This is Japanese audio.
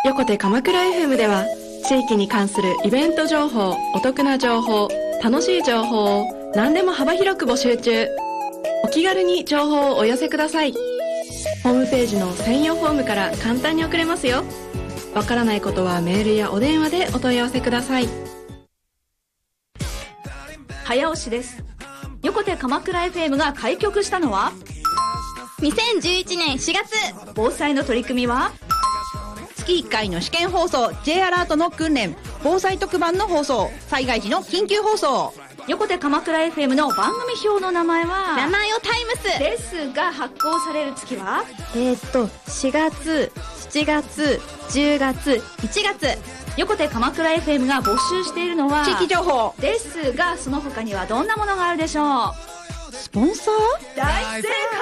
横手鎌倉 FM では地域に関するイベント情報、お得な情報、楽しい情報を何でも幅広く募集中。お気軽に情報をお寄せください。ホームページの専用フォームから簡単に送れますよ。わからないことはメールやお電話でお問い合わせください。 早押しです。横手鎌倉 FM が開局したのは 2011年4月。 防災の取り組みは月1回の試験放送、 J アラートの訓練、防災特番の放送、災害時の緊急放送。 横手鎌倉 FM の番組表の名前は名前をタイムスですが、発行される月は 4月、7月、10月、1月。 横手鎌倉 FM が募集しているのは地域情報ですが、その他にはどんなものがあるでしょう。 スポンサー。 大正解。